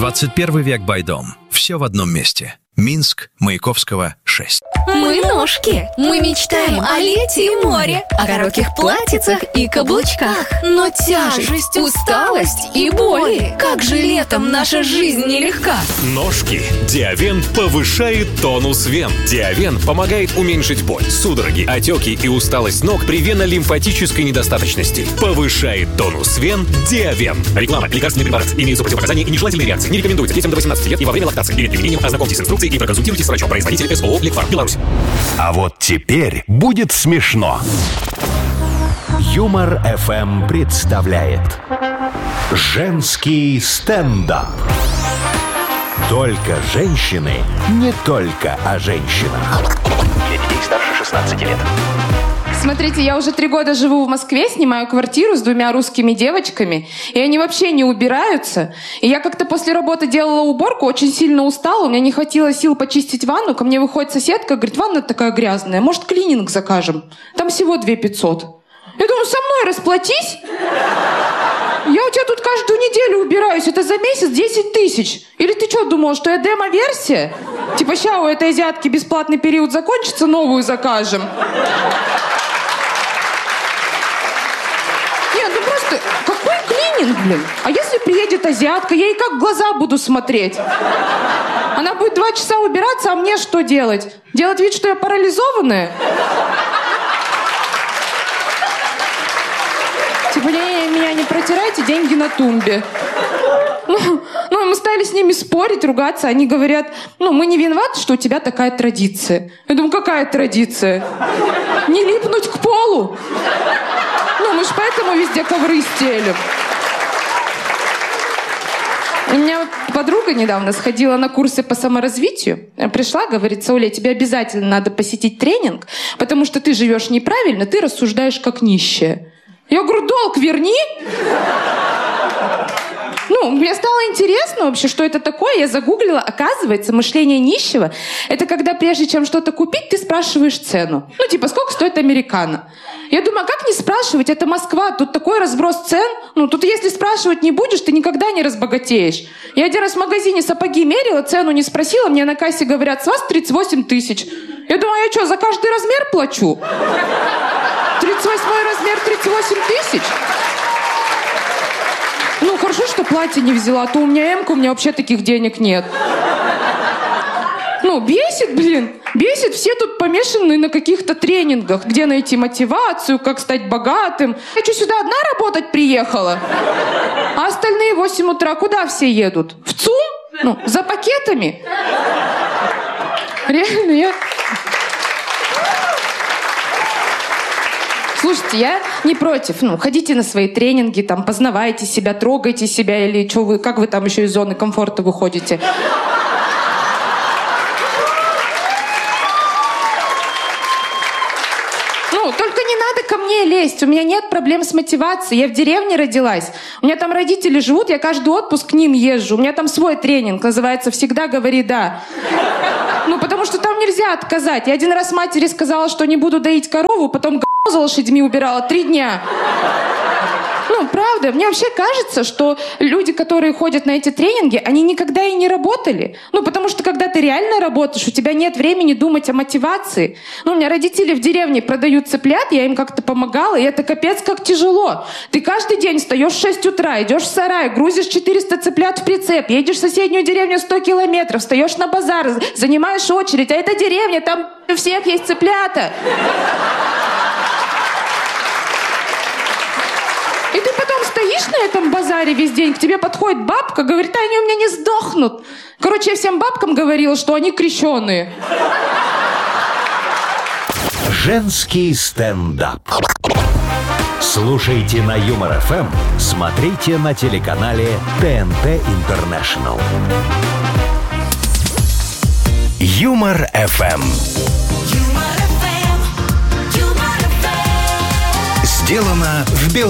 21 век Байдом. Все в одном месте. Минск, Маяковского, 6. Мы ножки. Мы мечтаем о лете и море, о коротких платьицах и каблучках. Но тяжесть, усталость и боли. Как же летом наша жизнь нелегка. Ножки. Диавен повышает тонус вен. Диавен помогает уменьшить боль, судороги, отеки и усталость ног при венно-лимфатической недостаточности. Повышает тонус вен. Диавен. Реклама. Лекарственный препарат. Имеются противопоказания и нежелательные реакции. Не рекомендуется детям до 18 лет и во время лактации. Перед применением ознакомьтесь с инструкцией и проконсультируйтесь с врачом. Производитель СОО «Лекфарм», Беларусь. А вот теперь будет смешно. Юмор ФМ представляет женский стендап. Только женщины, не только о женщинах. Для детей старше 16 лет. Смотрите, я уже 3 года живу в Москве, снимаю квартиру с 2 русскими девочками, и они вообще не убираются. И я как-то после работы делала уборку, очень сильно устала, у меня не хватило сил почистить ванну, ко мне выходит соседка, говорит: ванна такая грязная, может, клининг закажем? Там всего 2 500. Я думаю, со мной расплатись. Я у тебя тут каждую неделю убираюсь, это за месяц 10 тысяч. Или ты что думал, что я демо-версия? Типа, ща у этой азиатки бесплатный период закончится, новую закажем. Нет, ну просто, какой клининг, блин? А если приедет азиатка, я ей как в глаза буду смотреть? Она будет 2 часа убираться, а мне что делать? Делать вид, что я парализованная? Типа, меня не протирайте, деньги на тумбе. Ну, мы стали с ними спорить, ругаться. Они говорят: мы не виноваты, что у тебя такая традиция. Я думаю, какая традиция? Не липнуть к полу? Мы ж поэтому везде ковры стелим. У меня подруга недавно сходила на курсы по саморазвитию. Пришла, говорит: Сауля, тебе обязательно надо посетить тренинг, потому что ты живешь неправильно, ты рассуждаешь как нищая. Я говорю: долг верни. Мне стало интересно вообще, что это такое. Я загуглила. Оказывается, мышление нищего — это когда прежде чем что-то купить, ты спрашиваешь цену. Сколько стоит американо? Я думаю, а как не спрашивать? Это Москва, тут такой разброс цен. Тут если спрашивать не будешь, ты никогда не разбогатеешь. Я один раз в магазине сапоги мерила, цену не спросила, мне на кассе говорят: с вас 38 тысяч. Я думаю, а я что, за каждый размер плачу? 38 размер, 38 тысяч? Хорошо, что платье не взяла, а то у меня М-ка, у меня вообще таких денег нет. Бесит, блин. Бесит, все тут помешаны на каких-то тренингах. Где найти мотивацию, как стать богатым. Я что, сюда одна работать приехала? А остальные в 8 утра куда все едут? В ЦУМ? За пакетами? Реально, я... Слушайте, я не против. Ходите на свои тренинги, познавайте себя, трогайте себя, или как вы там еще из зоны комфорта выходите. Только не надо ко мне лезть. У меня нет проблем с мотивацией. Я в деревне родилась. У меня там родители живут, я каждый отпуск к ним езжу. У меня там свой тренинг, называется «Всегда говори да». Потому что там нельзя отказать. Я один раз матери сказала, что не буду доить корову, потом за лошадьми убирала 3 дня. Правда, мне вообще кажется, что люди, которые ходят на эти тренинги, они никогда и не работали. Потому что когда ты реально работаешь, у тебя нет времени думать о мотивации. У меня родители в деревне продают цыплят, я им как-то помогала, и это капец как тяжело. Ты каждый день встаешь в 6 утра, идешь в сарай, грузишь 400 цыплят в прицеп, едешь в соседнюю деревню 100 километров, встаешь на базар, занимаешь очередь, а это деревня, там у всех есть цыплята. И ты потом стоишь на этом базаре весь день, к тебе подходит бабка, говорит: они у меня не сдохнут. Я всем бабкам говорила, что они крещеные. Женский стендап. Слушайте на Юмор ФМ, смотрите на телеканале ТНТ Интернешнл. Юмор ФМ. Сделано в Беларуси.